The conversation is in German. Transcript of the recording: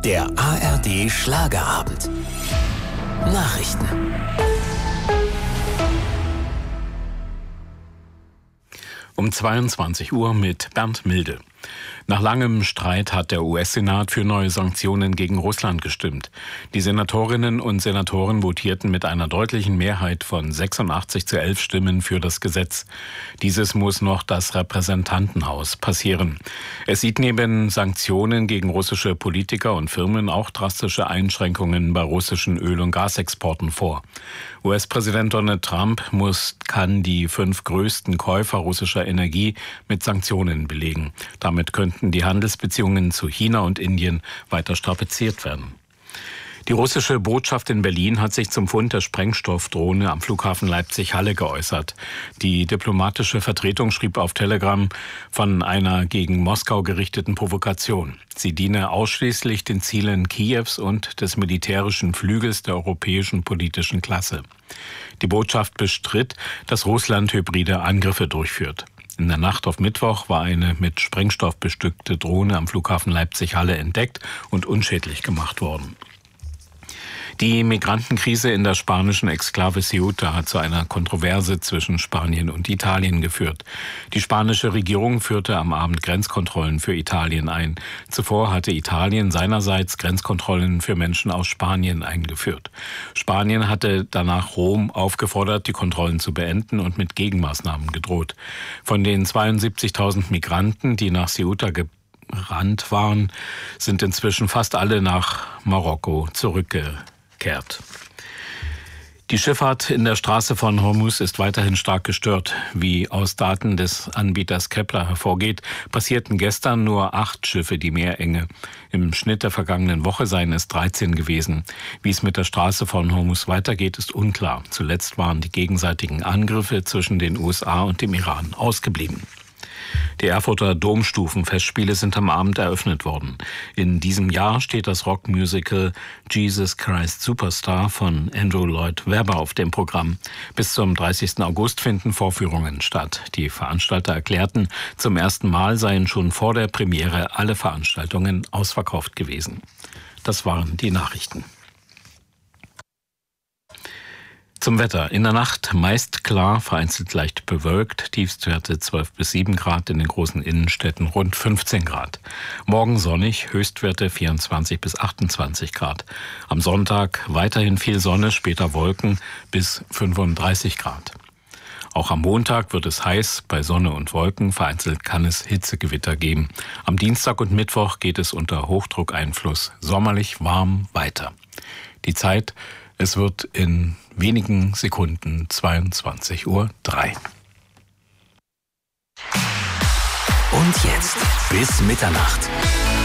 Der ARD Schlagerabend. Nachrichten. Um 22 Uhr mit Bernd Milde. Nach langem Streit hat der US-Senat für neue Sanktionen gegen Russland gestimmt. Die Senatorinnen und Senatoren votierten mit einer deutlichen Mehrheit von 86-11 Stimmen für das Gesetz. Dieses muss noch das Repräsentantenhaus passieren. Es sieht neben Sanktionen gegen russische Politiker und Firmen auch drastische Einschränkungen bei russischen Öl- und Gasexporten vor. US-Präsident Donald Trump kann die 5 größten Käufer russischer Energie mit Sanktionen belegen. Damit könnten die Handelsbeziehungen zu China und Indien weiter strapaziert werden. Die russische Botschaft in Berlin hat sich zum Fund der Sprengstoffdrohne am Flughafen Leipzig-Halle geäußert. Die diplomatische Vertretung schrieb auf Telegram von einer gegen Moskau gerichteten Provokation. Sie diene ausschließlich den Zielen Kiews und des militärischen Flügels der europäischen politischen Klasse. Die Botschaft bestritt, dass Russland hybride Angriffe durchführt. In der Nacht auf Mittwoch war eine mit Sprengstoff bestückte Drohne am Flughafen Leipzig-Halle entdeckt und unschädlich gemacht worden. Die Migrantenkrise in der spanischen Exklave Ceuta hat zu einer Kontroverse zwischen Spanien und Italien geführt. Die spanische Regierung führte am Abend Grenzkontrollen für Italien ein. Zuvor hatte Italien seinerseits Grenzkontrollen für Menschen aus Spanien eingeführt. Spanien hatte danach Rom aufgefordert, die Kontrollen zu beenden und mit Gegenmaßnahmen gedroht. Von den 72.000 Migranten, die nach Ceuta gerannt waren, sind inzwischen fast alle nach Marokko zurückgekehrt. Die Schifffahrt in der Straße von Hormuz ist weiterhin stark gestört. Wie aus Daten des Anbieters Kepler hervorgeht, passierten gestern nur 8 Schiffe die Meerenge. Im Schnitt der vergangenen Woche seien es 13 gewesen. Wie es mit der Straße von Hormuz weitergeht, ist unklar. Zuletzt waren die gegenseitigen Angriffe zwischen den USA und dem Iran ausgeblieben. Die Erfurter Domstufenfestspiele sind am Abend eröffnet worden. In diesem Jahr steht das Rockmusical Jesus Christ Superstar von Andrew Lloyd Webber auf dem Programm. Bis zum 30. August finden Vorführungen statt. Die Veranstalter erklärten, zum ersten Mal seien schon vor der Premiere alle Veranstaltungen ausverkauft gewesen. Das waren die Nachrichten. Zum Wetter. In der Nacht meist klar, vereinzelt leicht bewölkt, Tiefstwerte 12 bis 7 Grad, in den großen Innenstädten rund 15 Grad. Morgen sonnig, Höchstwerte 24 bis 28 Grad. Am Sonntag weiterhin viel Sonne, später Wolken bis 35 Grad. Auch am Montag wird es heiß, bei Sonne und Wolken, vereinzelt kann es Hitzegewitter geben. Am Dienstag und Mittwoch geht es unter Hochdruckeinfluss sommerlich warm weiter. Die Zeit: es wird in wenigen Sekunden 22:03 Uhr. Und jetzt bis Mitternacht.